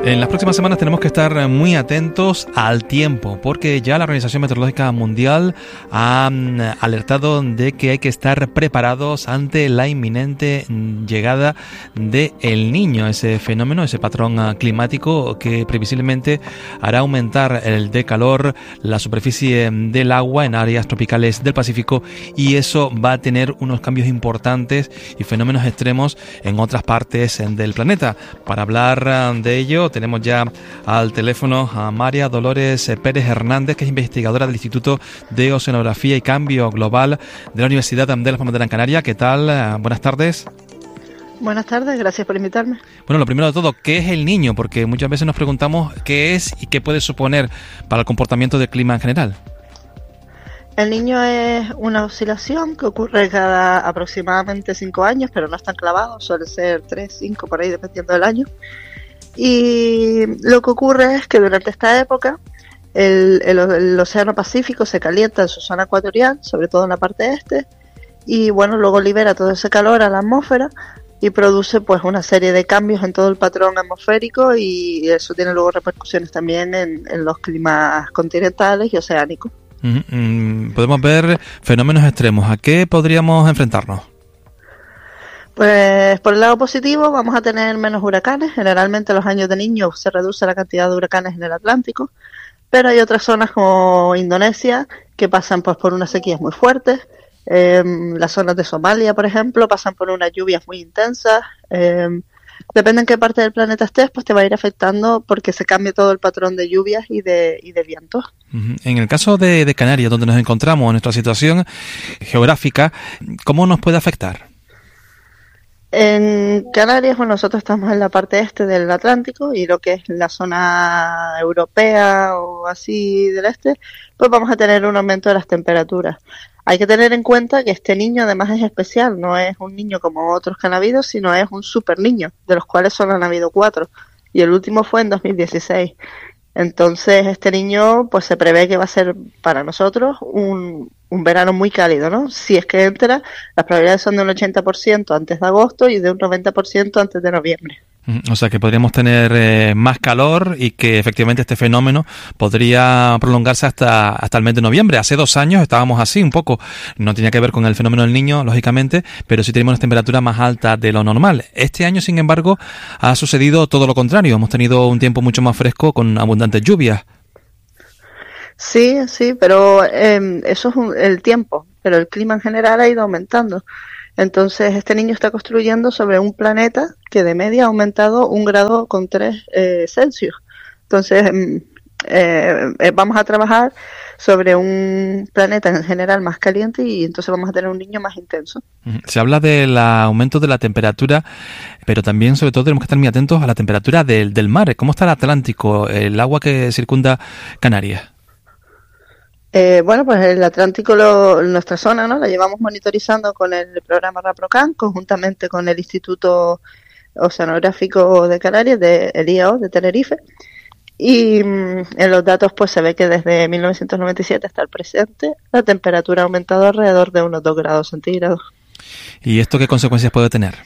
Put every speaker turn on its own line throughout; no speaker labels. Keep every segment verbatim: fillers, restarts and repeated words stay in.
En las próximas semanas tenemos que estar muy atentos al tiempo, porque ya la Organización Meteorológica Mundial ha alertado de que hay que estar preparados ante la inminente llegada de El Niño, ese fenómeno, ese patrón climático que previsiblemente hará aumentar el de calor, la superficie del agua en áreas tropicales del Pacífico, y eso va a tener unos cambios importantes y fenómenos extremos en otras partes del planeta. Para hablar de ello tenemos ya al teléfono a María Dolores Pérez Hernández, que es investigadora del Instituto de Oceanografía y Cambio Global de la Universidad de las Palmas de Gran Canaria. ¿Qué tal? Buenas tardes.
Buenas tardes, gracias por invitarme.
Bueno, lo primero de todo, ¿qué es El Niño? Porque muchas veces nos preguntamos qué es y qué puede suponer para el comportamiento del clima en general.
El Niño es una oscilación que ocurre cada aproximadamente cinco años, pero no es tan clavado, suele ser tres, cinco por ahí, dependiendo del año. Y lo que ocurre es que durante esta época el, el, el océano Pacífico se calienta en su zona ecuatorial, sobre todo en la parte este, y bueno, luego libera todo ese calor a la atmósfera y produce pues una serie de cambios en todo el patrón atmosférico, y eso tiene luego repercusiones también en, en los climas continentales y oceánicos.
Podemos ver fenómenos extremos. ¿A qué podríamos enfrentarnos?
Pues por el lado positivo vamos a tener menos huracanes. Generalmente en los años de Niño se reduce la cantidad de huracanes en el Atlántico, pero hay otras zonas como Indonesia que pasan pues por unas sequías muy fuertes. Eh, las zonas de Somalia, por ejemplo, pasan por unas lluvias muy intensas. Eh, depende en qué parte del planeta estés, pues te va a ir afectando porque se cambia todo el patrón de lluvias y de, y de vientos.
En el caso de, de Canarias, donde nos encontramos, nuestra situación geográfica, ¿cómo nos puede afectar?
En Canarias, bueno, nosotros estamos en la parte este del Atlántico, y lo que es la zona europea o así del este, pues vamos a tener un aumento de las temperaturas. Hay que tener en cuenta que este niño además es especial, no es un niño como otros que han habido, sino es un super niño, de los cuales solo han habido cuatro, y el último fue en dos mil dieciséis. Entonces este niño pues se prevé que va a ser para nosotros un, un verano muy cálido, ¿no? Si es que entra, las probabilidades son de un ochenta por ciento antes de agosto y de un noventa por ciento antes de noviembre.
O sea que podríamos tener eh, más calor, y que efectivamente este fenómeno podría prolongarse hasta, hasta el mes de noviembre. Hace dos años estábamos así un poco, no tenía que ver con el fenómeno del Niño, lógicamente, pero sí tenemos una temperatura más alta de lo normal. Este año, sin embargo, ha sucedido todo lo contrario. Hemos tenido un tiempo mucho más fresco con abundantes lluvias.
Sí, sí, pero eh, eso es un, el tiempo, pero el clima en general ha ido aumentando. Entonces este niño está construyendo sobre un planeta que de media ha aumentado un grado con tres eh, Celsius. Entonces eh, eh, vamos a trabajar sobre un planeta en general más caliente, y entonces vamos a tener un niño más intenso.
Se habla del aumento de la temperatura, pero también sobre todo tenemos que estar muy atentos a la temperatura del, del mar. ¿Cómo está el Atlántico, el agua que circunda Canarias?
Eh, bueno, pues el Atlántico, lo, nuestra zona, ¿no? La llevamos monitorizando con el programa RAPROCAN, conjuntamente con el Instituto Oceanográfico de Canarias, de el I A O de Tenerife. Y mmm, en los datos pues se ve que desde mil novecientos noventa y siete hasta el presente la temperatura ha aumentado alrededor de unos dos grados centígrados. ¿Y
esto qué consecuencias puede tener?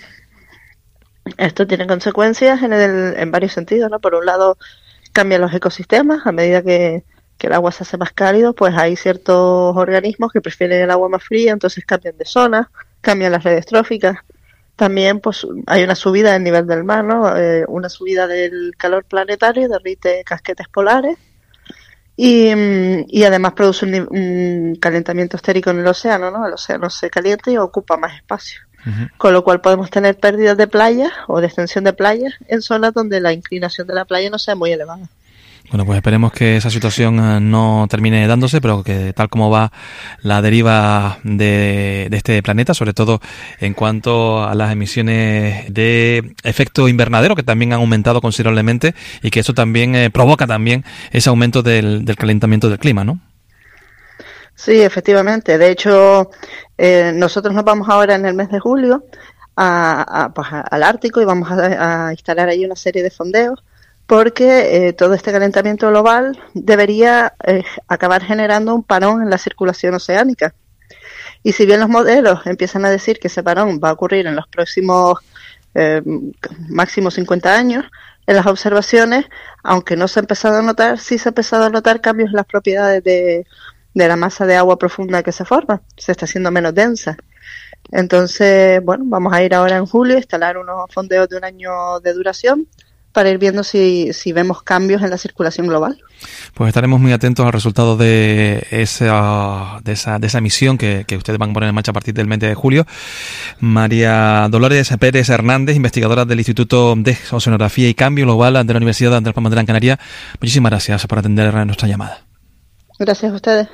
Esto tiene consecuencias en, el, en varios sentidos, ¿no? Por un lado, cambian los ecosistemas a medida que que el agua se hace más cálido, pues hay ciertos organismos que prefieren el agua más fría, entonces cambian de zona, cambian las redes tróficas. También pues hay una subida del nivel del mar, ¿no? Eh, una subida del calor planetario, derrite casquetes polares, y, y además produce un, un calentamiento estérico en el océano, ¿no? El océano se calienta y ocupa más espacio. Uh-huh. Con lo cual podemos tener pérdidas de playas o de extensión de playas en zonas donde la inclinación de la playa no sea muy elevada.
Bueno, pues esperemos que esa situación no termine dándose, pero que tal como va la deriva de, de este planeta, sobre todo en cuanto a las emisiones de efecto invernadero, que también han aumentado considerablemente, y que eso también eh, provoca también ese aumento del, del calentamiento del clima, ¿no?
Sí, efectivamente. De hecho, eh, nosotros nos vamos ahora en el mes de julio a, a, pues, al Ártico, y vamos a, a instalar ahí una serie de fondeos, porque eh, todo este calentamiento global debería eh, acabar generando un parón en la circulación oceánica. Y si bien los modelos empiezan a decir que ese parón va a ocurrir en los próximos eh, máximo cincuenta años, en las observaciones, aunque no se ha empezado a notar, sí se ha empezado a notar cambios en las propiedades de, de la masa de agua profunda que se forma, se está haciendo menos densa. Entonces, bueno, vamos a ir ahora en julio a instalar unos fondeos de un año de duración para ir viendo si, si vemos cambios en la circulación global. Pues estaremos muy atentos al resultado de esa, de esa, de esa misión que, que ustedes van a poner en marcha a partir del mes de julio. María Dolores Pérez Hernández, investigadora del Instituto de Oceanografía y Cambio Global de la Universidad de Andrés Palma de Gran Canaria, muchísimas gracias por atender nuestra llamada. Gracias a ustedes.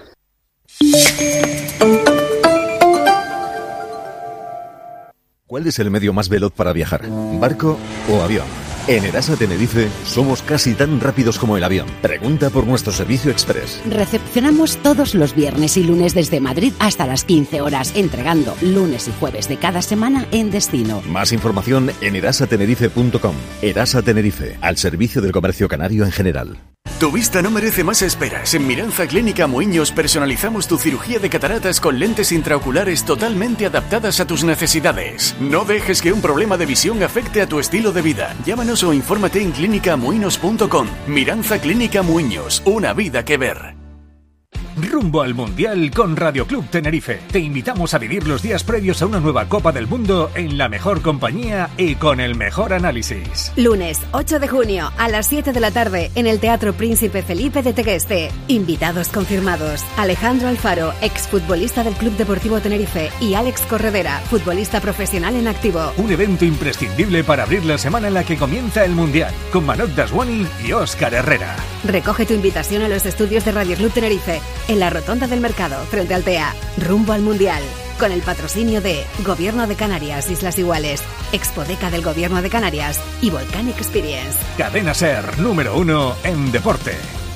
¿Cuál es el medio más veloz para viajar? ¿Barco o avión? En Erasa Tenerife somos casi tan rápidos como el avión. Pregunta por nuestro servicio express.
Recepcionamos todos los viernes y lunes desde Madrid hasta las quince horas, entregando lunes y jueves de cada semana en destino.
Más información en erasa tenerife punto com. Erasa Tenerife, al servicio del comercio canario en general.
Tu vista no merece más esperas. En Miranza Clínica Muiños personalizamos tu cirugía de cataratas con lentes intraoculares totalmente adaptadas a tus necesidades. No dejes que un problema de visión afecte a tu estilo de vida. Llámanos o infórmate en clínica muinos punto com. Miranza Clínica Muiños, una vida que ver.
Rumbo al Mundial con Radio Club Tenerife. Te invitamos a vivir los días previos a una nueva Copa del Mundo en la mejor compañía y con el mejor análisis.
Lunes ocho de junio a las siete de la tarde en el Teatro Príncipe Felipe de Tegueste. Invitados confirmados: Alejandro Alfaro, exfutbolista del Club Deportivo Tenerife, y Alex Corredera, futbolista profesional en activo.
Un evento imprescindible para abrir la semana en la que comienza el Mundial, con Manot Daswani y Óscar Herrera.
Recoge tu invitación a los estudios de Radio Club Tenerife, en la Rotonda del Mercado, frente al T E A. Rumbo al Mundial, con el patrocinio de Gobierno de Canarias, Islas Iguales, Expodeca del Gobierno de Canarias y Volcanic Experience.
Cadena SER, número uno en deporte.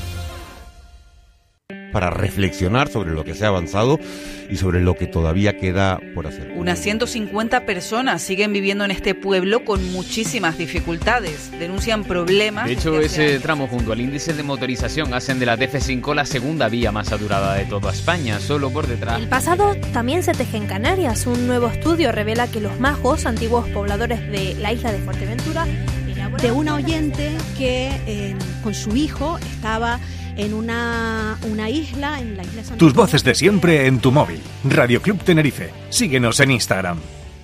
Para reflexionar sobre lo que se ha avanzado y sobre lo que todavía queda por hacer.
Unas ciento cincuenta personas siguen viviendo en este pueblo con muchísimas dificultades. Denuncian problemas.
De hecho, ese tramo junto al índice de motorización hacen de la D F cinco la segunda vía más saturada de toda España, solo por detrás.
El pasado también se teje en Canarias. Un nuevo estudio revela que los majos, antiguos pobladores de la isla de Fuerteventura,
de una oyente que eh, con su hijo estaba en una, una isla, en la isla Santa
Tus voces de siempre en tu móvil. Radio Club Tenerife. Síguenos en Instagram.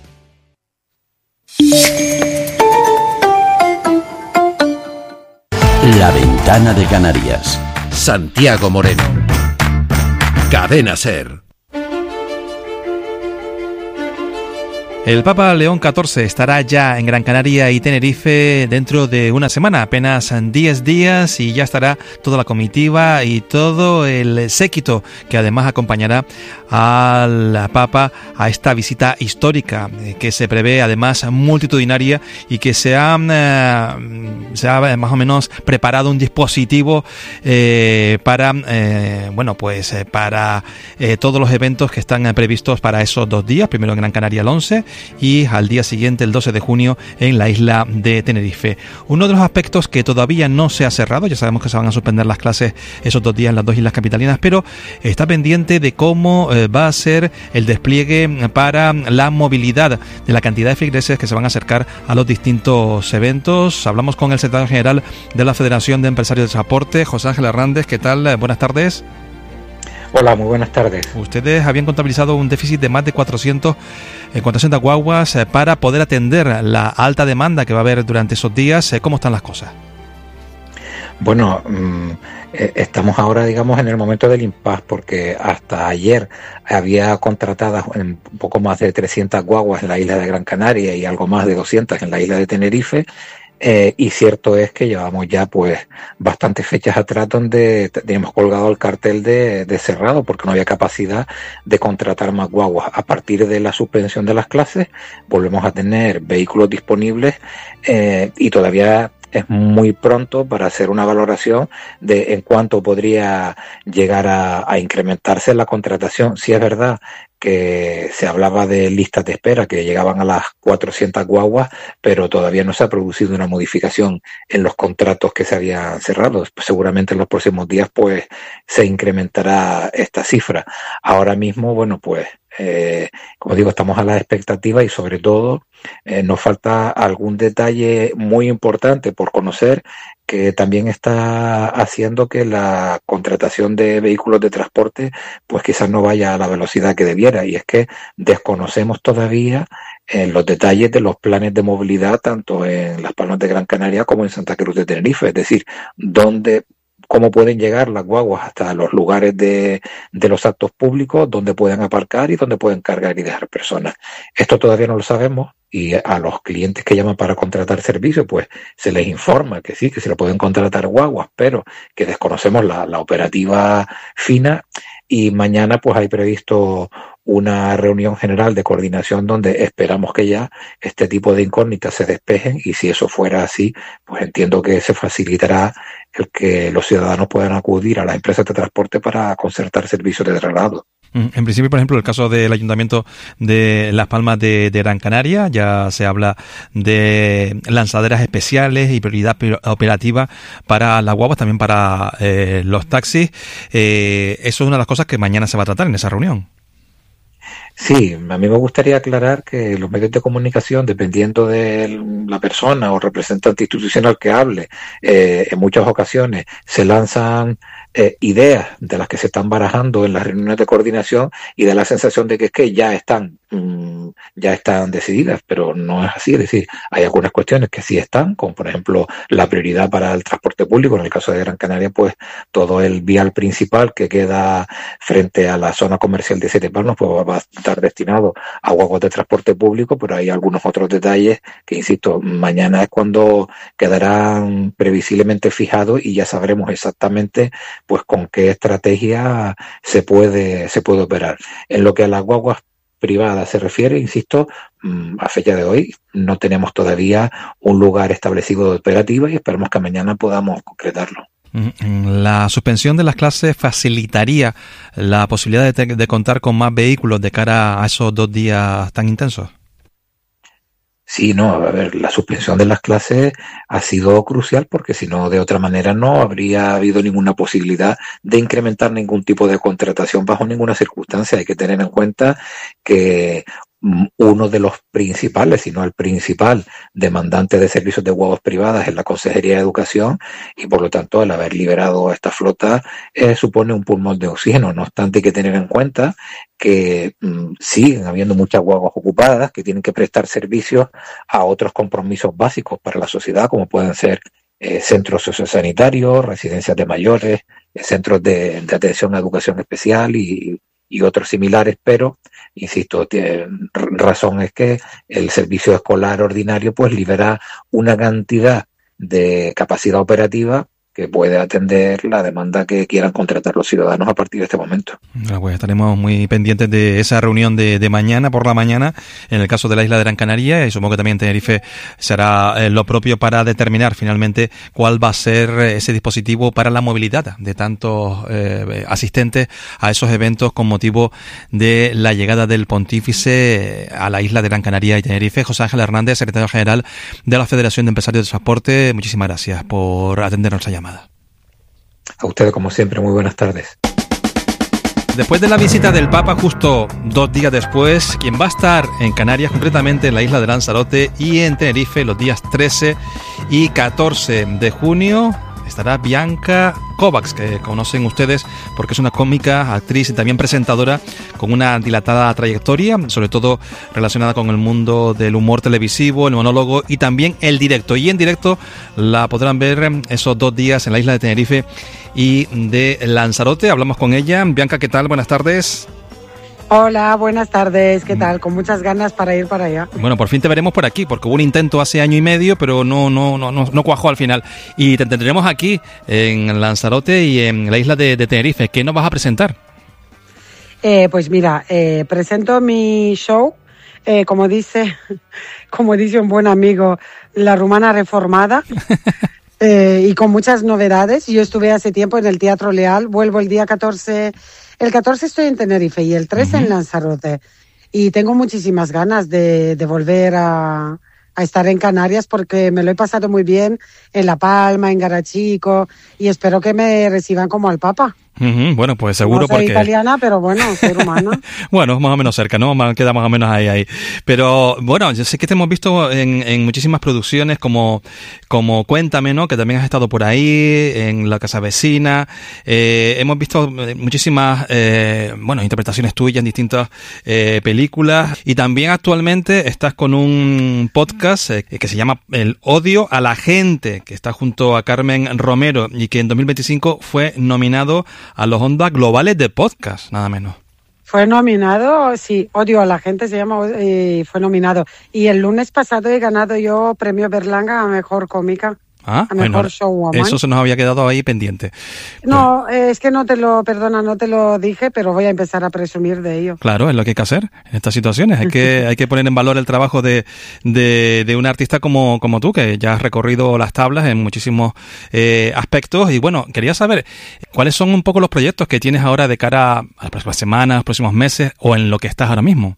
La ventana de Canarias. Santiago Moreno. Cadena SER.
El Papa León catorce estará ya en Gran Canaria y Tenerife dentro de una semana, apenas diez días, y ya estará toda la comitiva y todo el séquito que además acompañará al Papa a esta visita histórica que se prevé además multitudinaria y que se ha, eh, se ha más o menos preparado un dispositivo eh, para eh, bueno pues eh, para eh, todos los eventos que están eh, previstos para esos dos días, primero en Gran Canaria el once y al día siguiente, el doce de junio, en la isla de Tenerife. Uno de los aspectos que todavía no se ha cerrado, ya sabemos que se van a suspender las clases esos dos días en las dos islas capitalinas, pero está pendiente de cómo eh, va a ser el despliegue para la movilidad de la cantidad de feligreses que se van a acercar a los distintos eventos. Hablamos con el secretario general de la Federación de Empresarios de Transporte, José Ángel Hernández. ¿Qué tal? Buenas tardes.
Hola, muy buenas tardes.
Ustedes habían contabilizado un déficit de más de cuatrocientas guaguas para poder atender la alta demanda que va a haber durante esos días. ¿Cómo están las cosas?
Bueno, mmm, eh, estamos ahora, digamos, en el momento del impasse, porque hasta ayer había contratadas un poco más de trescientas guaguas en la isla de Gran Canaria y algo más de doscientas en la isla de Tenerife. Eh, y cierto es que llevamos ya pues bastantes fechas atrás donde teníamos colgado el cartel de, de cerrado porque no había capacidad de contratar más guaguas. A partir de la suspensión de las clases volvemos a tener vehículos disponibles eh, y todavía es muy pronto para hacer una valoración de en cuánto podría llegar a, a incrementarse la contratación. Sí es verdad que se hablaba de listas de espera que llegaban a las cuatrocientas guaguas, pero todavía no se ha producido una modificación en los contratos que se habían cerrado. Pues seguramente en los próximos días pues se incrementará esta cifra. Ahora mismo, bueno, pues eh, como digo, estamos a la expectativa y sobre todo eh, nos falta algún detalle muy importante por conocer que también está haciendo que la contratación de vehículos de transporte pues quizás no vaya a la velocidad que debiera, y es que desconocemos todavía eh, los detalles de los planes de movilidad tanto en Las Palmas de Gran Canaria como en Santa Cruz de Tenerife, es decir, dónde cómo pueden llegar las guaguas hasta los lugares de, de los actos públicos, dónde pueden aparcar y dónde pueden cargar y dejar personas. Esto todavía no lo sabemos, y a los clientes que llaman para contratar servicios, pues se les informa que sí, que se le pueden contratar guaguas, pero que desconocemos la, la operativa fina. Y mañana pues hay previsto una reunión general de coordinación donde esperamos que ya este tipo de incógnitas se despejen, y si eso fuera así, pues entiendo que se facilitará el que los ciudadanos puedan acudir a las empresas de transporte para concertar servicios de traslado.
En principio, por ejemplo, el caso del Ayuntamiento de Las Palmas de, de Gran Canaria, ya se habla de lanzaderas especiales y prioridad operativa para las guaguas, también para eh, los taxis. Eh, eso es una de las cosas que mañana se va a tratar en esa reunión.
Sí, a mí me gustaría aclarar que los medios de comunicación, dependiendo de la persona o representante institucional que hable, eh, en muchas ocasiones se lanzan eh, ideas de las que se están barajando en las reuniones de coordinación y da la sensación de que es que ya están mmm, ya están decididas, pero no es así. Es decir, hay algunas cuestiones que sí están, como por ejemplo la prioridad para el transporte público. En el caso de Gran Canaria, pues todo el vial principal que queda frente a la zona comercial de Siete Palmas pues va a estar destinado a guaguas de transporte público, pero hay algunos otros detalles que, insisto, mañana es cuando quedarán previsiblemente fijados y ya sabremos exactamente pues con qué estrategia se puede se puede operar. En lo que a las guaguas privadas se refiere, insisto, a fecha de hoy no tenemos todavía un lugar establecido de operativa y esperamos que mañana podamos concretarlo.
La suspensión de las clases facilitaría la posibilidad de, de contar con más vehículos de cara a esos dos días tan intensos.
Sí, no, a ver, la suspensión de las clases ha sido crucial porque si no, de otra manera no habría habido ninguna posibilidad de incrementar ningún tipo de contratación bajo ninguna circunstancia. Hay que tener en cuenta que uno de los principales, si no el principal demandante de servicios de guaguas privadas es la Consejería de Educación, y por lo tanto el haber liberado esta flota eh, supone un pulmón de oxígeno. No obstante, hay que tener en cuenta que mmm, siguen habiendo muchas guaguas ocupadas que tienen que prestar servicios a otros compromisos básicos para la sociedad, como pueden ser eh, centros sociosanitarios, residencias de mayores, eh, centros de, de atención a educación especial y y otros similares, pero, insisto, tiene, razón es que el servicio escolar ordinario pues libera una cantidad de capacidad operativa que puede atender la demanda que quieran contratar los ciudadanos a partir de este momento.
Ah, pues estaremos muy pendientes de esa reunión de, de mañana por la mañana, en el caso de la isla de Gran Canaria, y supongo que también Tenerife será eh, lo propio para determinar finalmente cuál va a ser ese dispositivo para la movilidad de tantos eh, asistentes a esos eventos con motivo de la llegada del pontífice a la isla de Gran Canaria y Tenerife. José Ángel Hernández, secretario general de la Federación de Empresarios de Transporte, muchísimas gracias por atendernos la llamada.
A ustedes, como siempre, muy buenas tardes.
Después de la visita del Papa, justo dos días después, quien va a estar en Canarias, concretamente en la isla de Lanzarote y en Tenerife, los días trece y catorce de junio, estará Bianca Kovacs, que conocen ustedes porque es una cómica, actriz y también presentadora con una dilatada trayectoria, sobre todo relacionada con el mundo del humor televisivo, el monólogo y también el directo. Y en directo la podrán ver esos dos días en la isla de Tenerife y de Lanzarote. Hablamos con ella. Bianca, ¿qué tal? Buenas tardes.
Hola, buenas tardes, ¿qué tal? Con muchas ganas para ir para allá.
Bueno, por fin te veremos por aquí, porque hubo un intento hace año y medio, pero no no no no, no cuajó al final. Y te tendremos aquí, en Lanzarote y en la isla de, de Tenerife. ¿Qué nos vas a presentar?
Eh, pues mira, eh, presento mi show, eh, como dice, como dice un buen amigo, La Rumana Reformada. eh, y con muchas novedades. Yo estuve hace tiempo en el Teatro Leal, vuelvo el día catorce... El catorce estoy en Tenerife y el trece uh-huh. en Lanzarote. Y tengo muchísimas ganas de, de volver a, a estar en Canarias porque me lo he pasado muy bien en La Palma, en Garachico, y espero que me reciban como al Papa.
Uh-huh, bueno, pues seguro
no soy
porque...
italiana, pero bueno, soy rumana.
Bueno, más o menos cerca, ¿no? Queda más o menos ahí, ahí. Pero, bueno, yo sé que te hemos visto en, en muchísimas producciones como, como Cuéntame, ¿no? Que también has estado por ahí, en La Casa Vecina. Eh, hemos visto muchísimas, eh, bueno, interpretaciones tuyas en distintas eh, películas. Y también actualmente estás con un podcast eh, que se llama El Odio a la Gente, que está junto a Carmen Romero y que en dos mil veinticinco fue nominado a los Ondas Globales de Podcast, nada menos.
Fue nominado, sí, Odio a la Gente se llama, y fue nominado. Y el lunes pasado he ganado yo premio Berlanga a Mejor Cómica.
Ah,
a Mejor
bueno,
Showwoman.
eso se nos había quedado ahí pendiente.
No, pues, eh, es que no te lo, perdona, no te lo dije, pero voy a empezar a presumir de ello.
Claro, es lo que hay que hacer en estas situaciones. Hay que, hay que poner en valor el trabajo de, de, de un artista como, como tú, que ya has recorrido las tablas en muchísimos eh, aspectos. Y bueno, quería saber cuáles son un poco los proyectos que tienes ahora de cara a las próximas semanas, próximos meses o en lo que estás ahora mismo.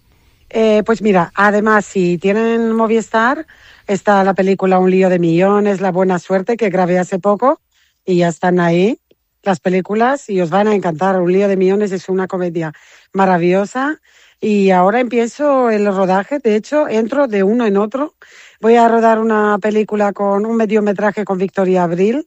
Eh, pues mira, además, si tienen Movistar, está la película Un lío de millones, La buena suerte, que grabé hace poco, y ya están ahí las películas y os van a encantar. Un lío de millones es una comedia maravillosa y ahora empiezo el rodaje. De hecho, entro de uno en otro. Voy a rodar una película con un mediometraje con Victoria Abril,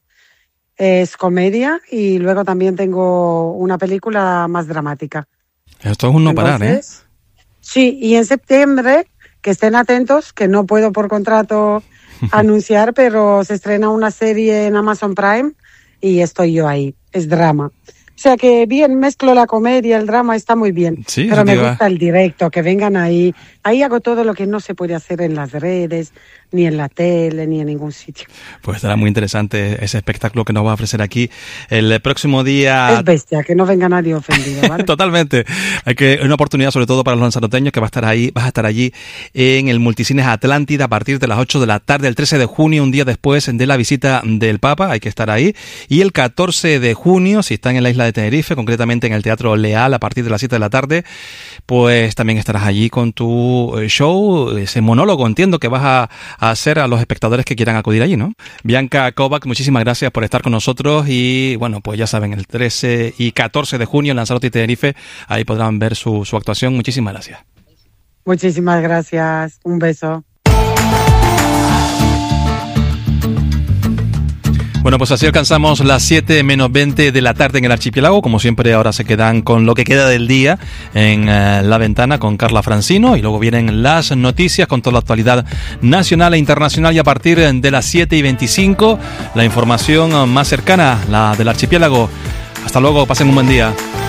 es comedia, y luego también tengo una película más dramática.
Esto es un no
Entonces,
parar, ¿eh?
Sí, y en septiembre, que estén atentos, que no puedo por contrato anunciar, pero se estrena una serie en Amazon Prime y estoy yo ahí. Es drama. O sea que bien, mezclo la comedia, el drama, está muy bien.
Sí,
pero me
diga.
gusta el directo, que vengan ahí. Ahí hago todo lo que no se puede hacer en las redes, ni en la tele, ni en ningún sitio.
Pues estará muy interesante ese espectáculo que nos va a ofrecer aquí el próximo día.
Es bestia, que no venga nadie ofendido, ¿vale?
Totalmente. Hay que una oportunidad sobre todo para los lanzaroteños, que va a estar ahí, vas a estar allí en el Multicines Atlántida a partir de las ocho de la tarde, el trece de junio, un día después de la visita del Papa, hay que estar ahí. Y el catorce de junio, si están en la isla de Tenerife, concretamente en el Teatro Leal a partir de las siete de la tarde, pues también estarás allí con tu show, ese monólogo, entiendo que vas a, a hacer a los espectadores que quieran acudir allí, ¿no? Bianca Kovac, muchísimas gracias por estar con nosotros y bueno, pues ya saben, el trece y catorce de junio en Lanzarote y Tenerife, ahí podrán ver su, su actuación. Muchísimas gracias.
Muchísimas gracias. Un beso.
Bueno, pues así alcanzamos las siete menos veinte de la tarde en el archipiélago. Como siempre, ahora se quedan con lo que queda del día en uh, La Ventana con Carla Francino. Y luego vienen las noticias con toda la actualidad nacional e internacional. Y a partir de las siete y veinticinco, la información más cercana, la del archipiélago. Hasta luego, pasen un buen día.